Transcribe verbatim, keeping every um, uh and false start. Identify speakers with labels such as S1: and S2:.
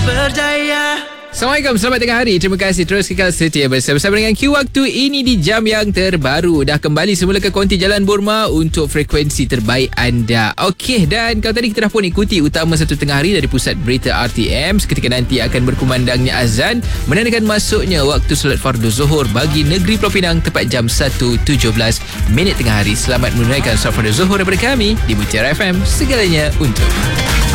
S1: berjaya.
S2: Assalamualaikum, selamat tengah hari. Terima kasih terus kekal setia bersama dengan Q Waktu ini di jam yang terbaru. Dah kembali semula ke konti Jalan Burma untuk frekuensi terbaik anda. Okey, dan kalau tadi kita dah pun ikuti utama satu tengah hari dari pusat berita R T M. Seketika nanti akan berkumandangnya azan menandakan masuknya waktu solat fardu zuhur bagi negeri Pulau Pinang tepat jam satu tujuh belas minit tengah hari. Selamat menunaikan solat fardu zuhur daripada kami di Mutiara F M. Segalanya untuk